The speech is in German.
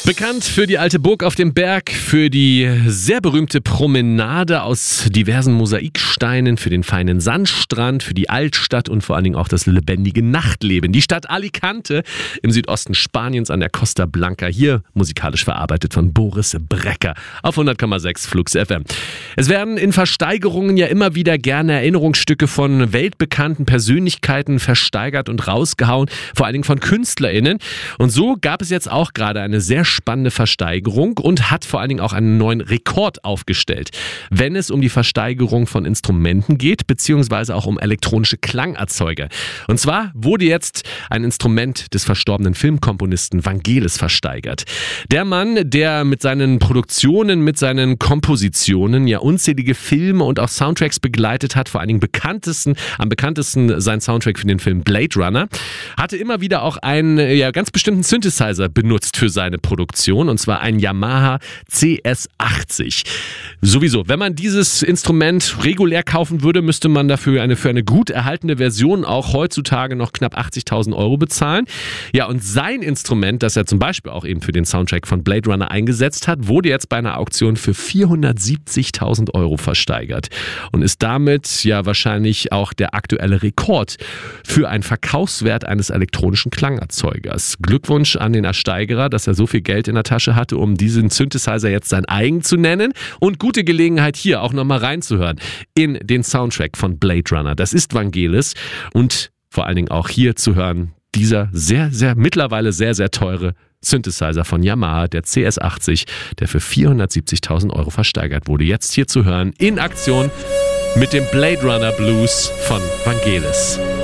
Bekannt für die alte Burg auf dem Berg, für die sehr berühmte Promenade aus diversen Mosaiksteinen, für den feinen Sandstrand, für die Altstadt und vor allen Dingen auch das lebendige Nachtleben. Die Stadt Alicante im Südosten Spaniens an der Costa Blanca, hier musikalisch verarbeitet von Boris Brecker auf 100,6 Flux FM. Es werden in Versteigerungen ja immer wieder gerne Erinnerungsstücke von weltbekannten Persönlichkeiten versteigert und rausgehauen, vor allen Dingen von KünstlerInnen. Und so gab es jetzt auch gerade eine sehr spannende Versteigerung und hat vor allen Dingen auch einen neuen Rekord aufgestellt, wenn es um die Versteigerung von Instrumenten geht, beziehungsweise auch um elektronische Klangerzeuger. Und zwar wurde jetzt ein Instrument des verstorbenen Filmkomponisten Vangelis versteigert. Der Mann, der mit seinen Produktionen, mit seinen Kompositionen ja unzählige Filme und auch Soundtracks begleitet hat, vor allen Dingen am bekanntesten sein Soundtrack für den Film Blade Runner, hatte immer wieder auch einen ganz bestimmten Synthesizer benutzt für seine Produktion, und zwar ein Yamaha CS80. Sowieso, wenn man dieses Instrument regulär kaufen würde, müsste man dafür für eine gut erhaltene Version auch heutzutage noch knapp 80.000 Euro bezahlen. Ja, und sein Instrument, das er zum Beispiel auch eben für den Soundtrack von Blade Runner eingesetzt hat, wurde jetzt bei einer Auktion für 470.000 Euro versteigert und ist damit ja wahrscheinlich auch der aktuelle Rekord für einen Verkaufswert eines elektronischen Klangerzeugers. Glückwunsch an den Ersteigerer, dass er so viel Geld in der Tasche hatte, um diesen Synthesizer jetzt sein eigen zu nennen, und gute Gelegenheit hier auch nochmal reinzuhören in den Soundtrack von Blade Runner. Das ist Vangelis und vor allen Dingen auch hier zu hören, dieser mittlerweile sehr, sehr teure Synthesizer von Yamaha, der CS80, der für 470.000 Euro versteigert wurde. Jetzt hier zu hören in Aktion mit dem Blade Runner Blues von Vangelis.